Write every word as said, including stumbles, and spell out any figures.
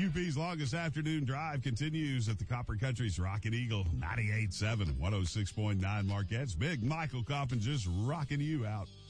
U P's longest afternoon drive continues at the Copper Country's Rockin' Eagle, ninety-eight point seven and one oh six point nine Marquette's. Big Michael Coppin just rocking you out.